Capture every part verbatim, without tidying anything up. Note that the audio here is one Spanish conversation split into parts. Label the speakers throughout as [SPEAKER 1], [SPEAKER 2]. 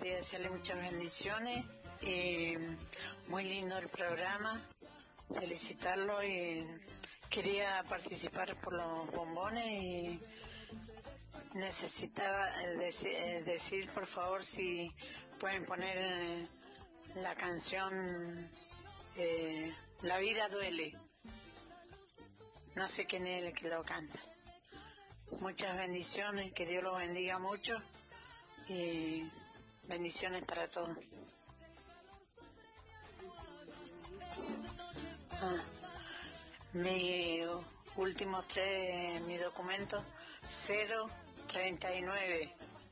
[SPEAKER 1] quería desearle muchas bendiciones y muy lindo el programa, felicitarlo y quería participar por los bombones y necesitaba dec- decir por favor si pueden poner eh, la canción eh, La vida duele. No sé quién es el que lo canta. Muchas bendiciones, que Dios los bendiga mucho y bendiciones para todos. Ah, mi último tres, mi documento cero treinta y nueve.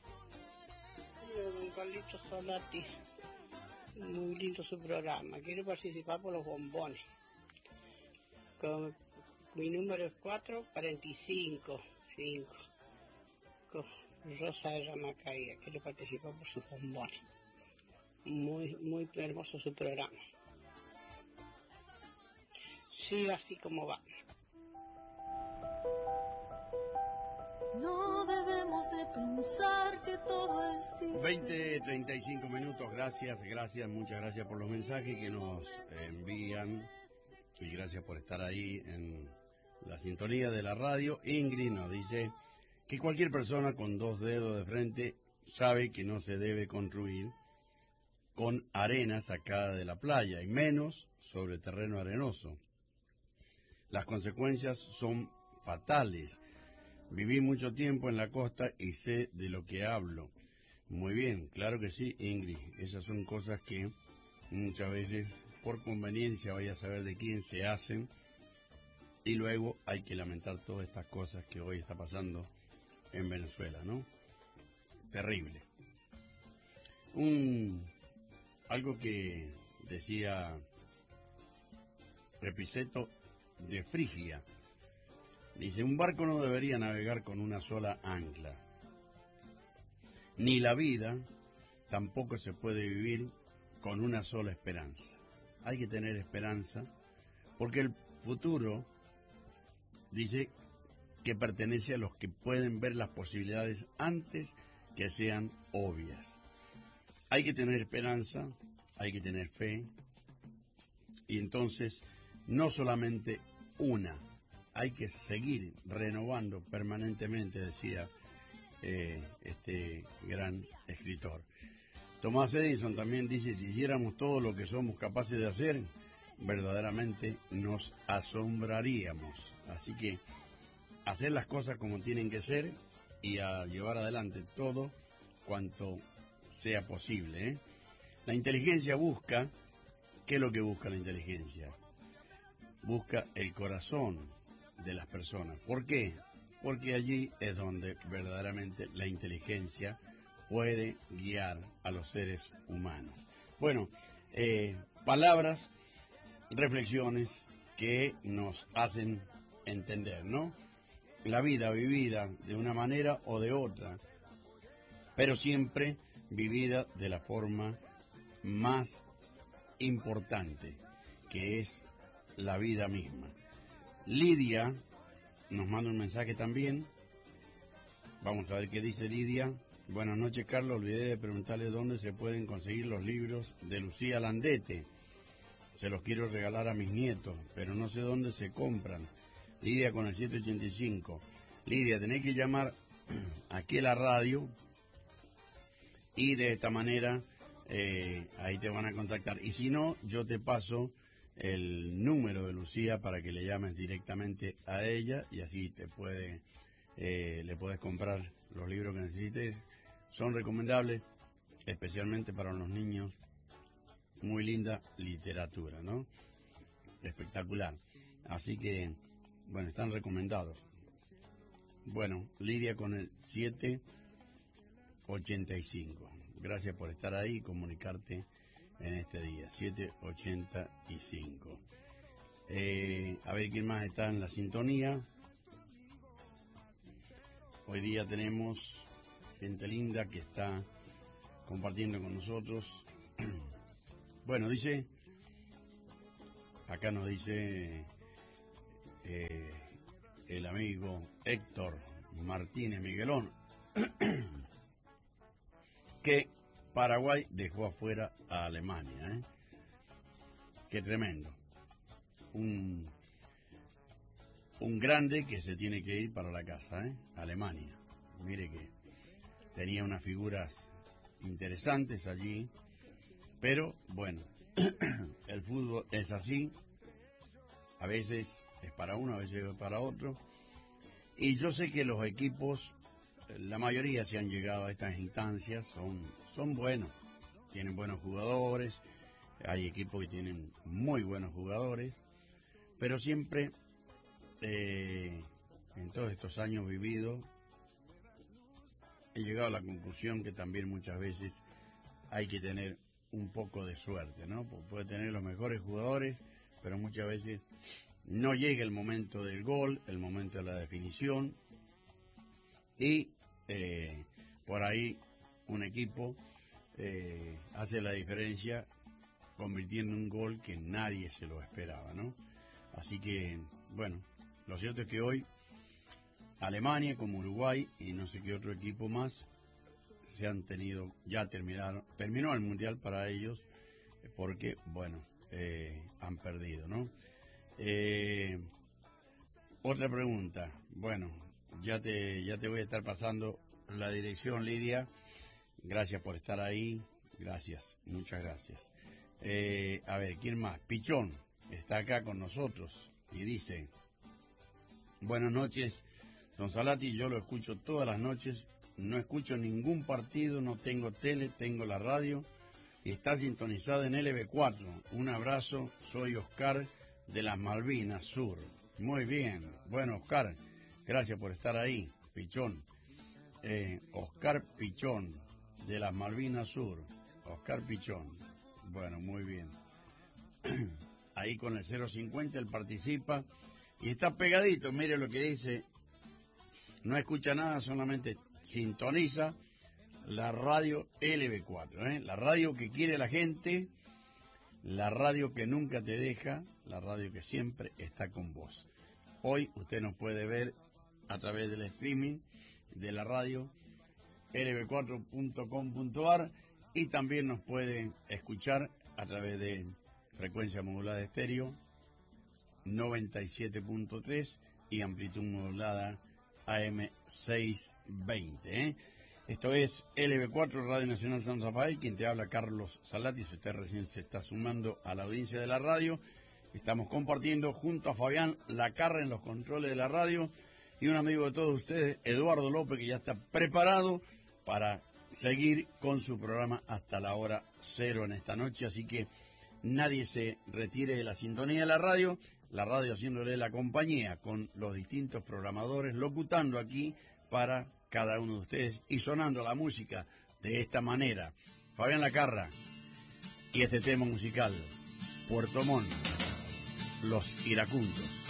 [SPEAKER 2] Don Carlitos Solati, muy lindo su programa. Quiero participar por los bombones. Con, mi número es cuatro cuarenta y cinco. cinco. Con Rosa de Ramacaía. Quiero participar por sus bombones. Muy, muy hermoso su programa. Sí, así como va.
[SPEAKER 3] No debemos de pensar que todo es diferente.
[SPEAKER 4] veinte, treinta y cinco minutos, gracias, gracias, muchas gracias por los mensajes que nos envían y gracias por estar ahí en la sintonía de la radio. Ingrid nos dice que cualquier persona con dos dedos de frente sabe que no se debe construir con arena sacada de la playa y menos sobre terreno arenoso. Las consecuencias son fatales. Viví mucho tiempo en la costa y sé de lo que hablo. Muy bien, claro que sí, Ingrid. Esas son cosas que muchas veces por conveniencia vaya a saber de quién se hacen y luego hay que lamentar todas estas cosas que hoy está pasando en Venezuela, ¿no? Terrible. Un, algo que decía Epiceto de Frigia. Dice, un barco no debería navegar con una sola ancla. Ni la vida tampoco se puede vivir con una sola esperanza. Hay que tener esperanza porque el futuro dice que pertenece a los que pueden ver las posibilidades antes que sean obvias. Hay que tener esperanza, hay que tener fe y entonces no solamente una, hay que seguir renovando permanentemente, decía eh, este gran escritor. Thomas Edison también dice, si hiciéramos todo lo que somos capaces de hacer, verdaderamente nos asombraríamos. Así que hacer las cosas como tienen que ser y a llevar adelante todo cuanto sea posible, ¿eh? La inteligencia busca, ¿qué es lo que busca la inteligencia? Busca el corazón de las personas. ¿Por qué? Porque allí es donde verdaderamente la inteligencia puede guiar a los seres humanos. Bueno, eh, palabras, reflexiones que nos hacen entender, ¿no? La vida vivida de una manera o de otra, pero siempre vivida de la forma más importante, que es la vida misma. Lidia nos manda un mensaje también. Vamos a ver qué dice Lidia. Buenas noches, Carlos. Olvidé de preguntarle dónde se pueden conseguir los libros de Lucía Landete. Se los quiero regalar a mis nietos, pero no sé dónde se compran. Lidia con el siete ochenta y cinco. Lidia, tenés que llamar aquí a la radio y de esta manera eh, ahí te van a contactar. Y si no, yo te paso el número de Lucía para que le llames directamente a ella y así te puede eh, le puedes comprar los libros que necesites. Son recomendables especialmente para los niños. Muy linda literatura, ¿no? Espectacular. Así que bueno, están recomendados. Bueno, Lidia con el siete ochenta y cinco. Gracias por estar ahí y comunicarte en este día, siete ochenta y cinco. Eh, a ver quién más está en la sintonía. Hoy día tenemos gente linda que está compartiendo con nosotros. Bueno, dice, acá nos dice eh, el amigo Héctor Martínez Miguelón que Paraguay dejó afuera a Alemania. ¿eh? Qué tremendo. Un, un grande que se tiene que ir para la casa, ¿eh? Alemania. Mire que tenía unas figuras interesantes allí, pero bueno, el fútbol es así, a veces es para uno, a veces es para otro, y yo sé que los equipos, la mayoría se han llegado a estas instancias, son, son buenos, tienen buenos jugadores, hay equipos que tienen muy buenos jugadores, pero siempre, eh, en todos estos años vividos, he llegado a la conclusión que también muchas veces hay que tener un poco de suerte, ¿no? Puede tener los mejores jugadores, pero muchas veces no llega el momento del gol, el momento de la definición, y eh, por ahí un equipo eh, hace la diferencia convirtiendo un gol que nadie se lo esperaba, ¿no? Así que, bueno, lo cierto es que hoy Alemania como Uruguay y no sé qué otro equipo más se han tenido, ya terminaron, terminó el Mundial para ellos porque, bueno, eh, han perdido, ¿no? Eh, otra pregunta, bueno, ya te, ya te voy a estar pasando la dirección, Lidia, gracias por estar ahí, gracias, muchas gracias. Eh, a ver, ¿quién más? Pichón está acá con nosotros y dice, buenas noches, don Salati, yo lo escucho todas las noches, no escucho ningún partido, no tengo tele, tengo la radio y está sintonizada en L B cuatro. Un abrazo, soy Oscar de las Malvinas Sur. Muy bien, bueno Oscar, gracias por estar ahí, Pichón. Eh, Oscar Pichón de las Malvinas Sur, Oscar Pichón. Bueno, muy bien. Ahí con el cero cincuenta él participa y está pegadito, mire lo que dice. No escucha nada, solamente sintoniza la radio L B cuatro, ¿eh? La radio que quiere la gente, la radio que nunca te deja, la radio que siempre está con vos. Hoy usted nos puede ver a través del streaming de la radio L B cuatro punto com punto a r y también nos puede escuchar a través de frecuencia modulada estéreo noventa y siete punto tres y amplitud modulada A M seiscientos veinte. ¿eh? Esto es L B cuatro, Radio Nacional San Rafael, quien te habla Carlos Salati. Si usted recién se está sumando a la audiencia de la radio, estamos compartiendo junto a Fabián Lacarra en los controles de la radio y un amigo de todos ustedes, Eduardo López, que ya está preparado para seguir con su programa hasta la hora cero en esta noche. Así que nadie se retire de la sintonía de la radio. La radio haciéndole la compañía con los distintos programadores, locutando aquí para cada uno de ustedes y sonando la música de esta manera. Fabián Lacarra y este tema musical, Puerto Montt, Los Iracundos.